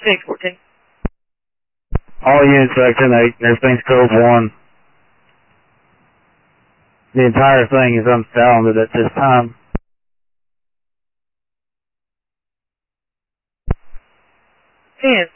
14. All units Section 8, everything's code 1. The entire thing is unsounded at this time. 10